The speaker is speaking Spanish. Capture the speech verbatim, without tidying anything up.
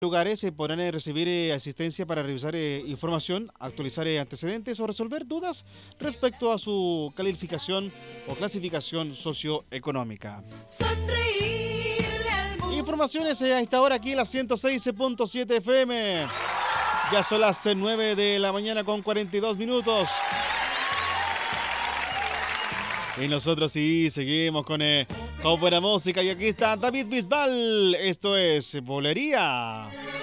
lugares se podrán eh, recibir eh, asistencia para revisar eh, información, actualizar eh, antecedentes o resolver dudas respecto a su calificación o clasificación socioeconómica. Sonreírle al mundo. Informaciones eh, a esta hora aquí en la ciento seis punto siete F M. Ya son las eh, nueve de la mañana con cuarenta y dos minutos. Y nosotros sí seguimos con, eh, con buena música. Y aquí está David Bisbal. Esto es Bolería.